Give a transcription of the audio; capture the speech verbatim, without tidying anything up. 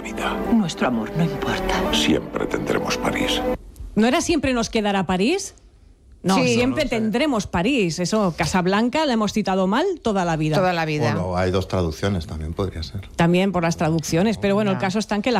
vida. Nuestro amor no importa. Siempre tendremos París. ¿No era siempre nos quedará París? No, Sí, siempre no sé. tendremos París. Eso, Casablanca, la hemos citado mal toda la vida. Toda la vida. Bueno, hay dos traducciones, también podría ser. También por las traducciones. Pero bueno, el Ya. caso está en que la